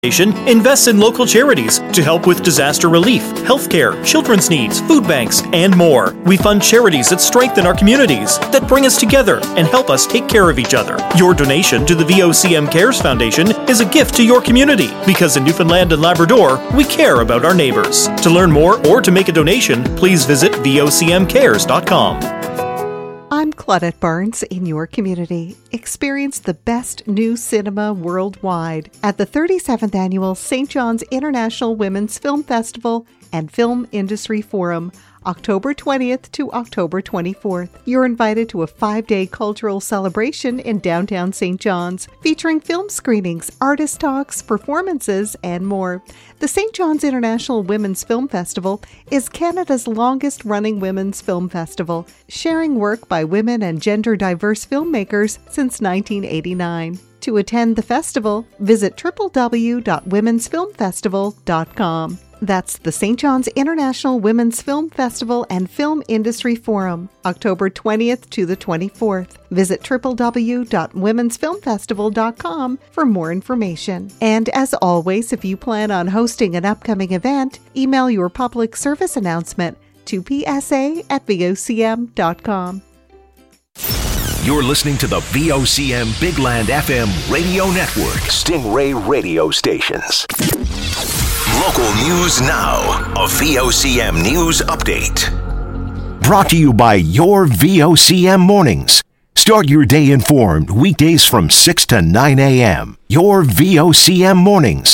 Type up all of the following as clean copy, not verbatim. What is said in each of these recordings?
invests in local charities to help with disaster relief, healthcare, children's needs, food banks, and more. We fund charities that strengthen our communities, that bring us together and help us take care of each other. Your donation to the VOCM Cares Foundation is a gift to your community, because in Newfoundland and Labrador, we care about our neighbors. To learn more or to make a donation, please visit vocmcares.com. I'm Claudette Barnes in your community. Experience the best new cinema worldwide at the 37th Annual St. John's International Women's Film Festival and Film Industry Forum, October 20th to October 24th. You're invited to a 5-day cultural celebration in downtown St. John's, featuring film screenings, artist talks, performances, and more. The St. John's International Women's Film Festival is Canada's longest-running women's film festival, sharing work by women and gender-diverse filmmakers since 1989. To attend the festival, visit www.womensfilmfestival.com. That's the St. John's International Women's Film Festival and Film Industry Forum, October 20th to the 24th. Visit www.womensfilmfestival.com for more information. And as always, if you plan on hosting an upcoming event, email your public service announcement to psa@vocm.com. You're listening to the VOCM Bigland FM radio network. Stingray radio stations. Local news now. A VOCM news update. Brought to you by your VOCM mornings. Start your day informed weekdays from 6 to 9 a.m. Your VOCM mornings.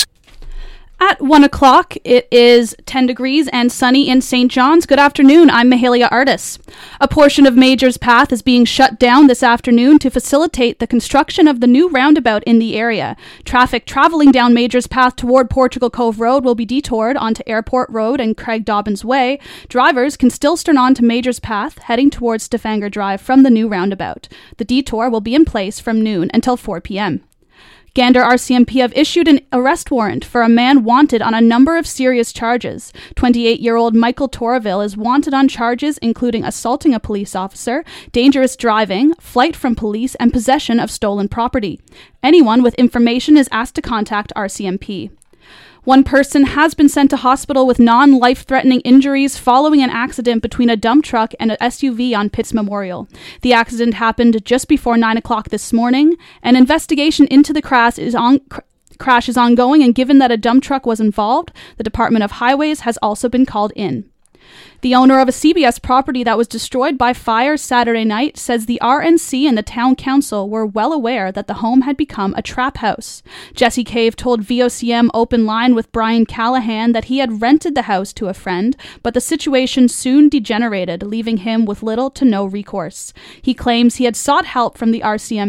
At 1 o'clock, it is 10 degrees and sunny in St. John's. Good afternoon, I'm Mahalia Artis. A portion of Majors Path is being shut down this afternoon to facilitate the construction of the new roundabout in the area. Traffic traveling down Majors Path toward Portugal Cove Road will be detoured onto Airport Road and Craig Dobbins Way. Drivers can still turn on to Majors Path, heading towards Stefanger Drive from the new roundabout. The detour will be in place from noon until 4 p.m. Gander RCMP have issued an arrest warrant for a man wanted on a number of serious charges. 28-year-old Michael Torville is wanted on charges including assaulting a police officer, dangerous driving, flight from police, and possession of stolen property. Anyone with information is asked to contact RCMP. One person has been sent to hospital with non-life-threatening injuries following an accident between a dump truck and an SUV on Pitts Memorial. The accident happened just before 9 o'clock this morning. An investigation into the crash is ongoing, and given that a dump truck was involved, the Department of Highways has also been called in. The owner of a CBS property that was destroyed by fire Saturday night says the RNC and the town council were well aware that the home had become a trap house. Jesse Cave told VOCM Open Line with Brian Callahan that he had rented the house to a friend, but the situation soon degenerated, leaving him with little to no recourse. He claims he had sought help from the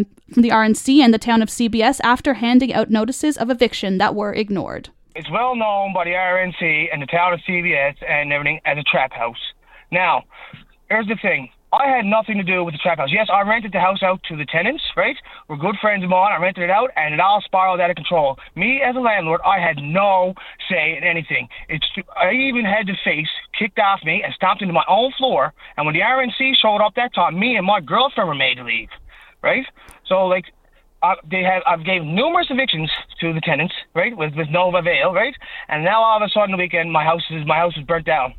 RNC and the town of CBS after handing out notices of eviction that were ignored. It's well known by the RNC and the town of CBS and everything as a trap house. Now, here's the thing. I had nothing to do with the trap house. Yes, I rented the house out to the tenants, right? We're good friends of mine. I rented it out, and it all spiraled out of control. Me, as a landlord, I had no say in anything. I even had the face kicked off me and stomped into my own floor. And when the RNC showed up that time, me and my girlfriend were made to leave, right? So, I've gave numerous evictions to the tenants, right, with no avail, right? And now all of a sudden, the weekend, my house is burnt down.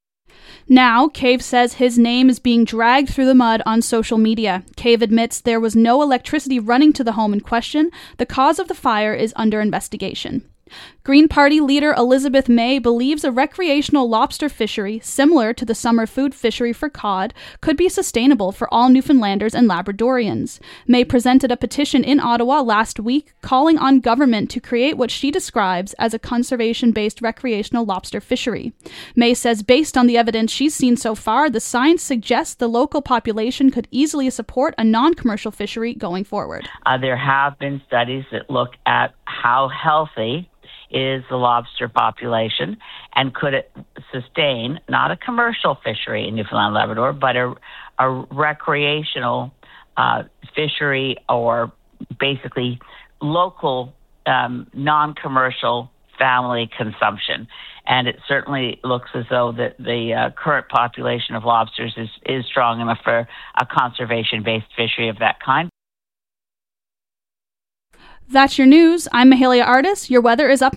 Now, Cave says his name is being dragged through the mud on social media. Cave admits there was no electricity running to the home in question. The cause of the fire is under investigation. Green Party leader Elizabeth May believes a recreational lobster fishery, similar to the summer food fishery for cod, could be sustainable for all Newfoundlanders and Labradorians. May presented a petition in Ottawa last week calling on government to create what she describes as a conservation-based recreational lobster fishery. May says based on the evidence she's seen so far, the science suggests the local population could easily support a non-commercial fishery going forward. There have been studies that look at how healthy is the lobster population, and could it sustain not a commercial fishery in Newfoundland and Labrador, but a recreational fishery, or basically local non-commercial family consumption. And it certainly looks as though that the current population of lobsters is strong enough for a conservation-based fishery of that kind. That's your news. I'm Mahalia Artis. Your weather is up